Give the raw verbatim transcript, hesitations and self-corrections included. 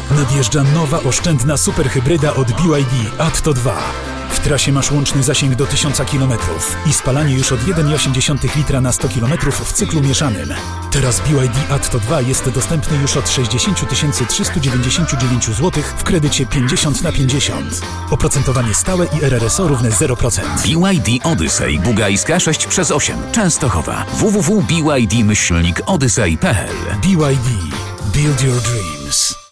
Nadjeżdża nowa oszczędna superhybryda od B Y D Atto dwa. W trasie masz łączny zasięg do tysiąc kilometrów i spalanie już od jeden przecinek osiem litra na sto kilometrów w cyklu mieszanym. Teraz B Y D Atto dwa jest dostępny już od sześćdziesiąt tysięcy trzysta dziewięćdziesiąt dziewięć złotych w kredycie pięćdziesiąt na pięćdziesiąt. Oprocentowanie stałe i R R S O równe zero procent. B Y D Odyssey Bugajska sześć przez osiem Częstochowa. w w w kropka b y d myślnik odyssey kropka p l. B Y D. Build your dreams.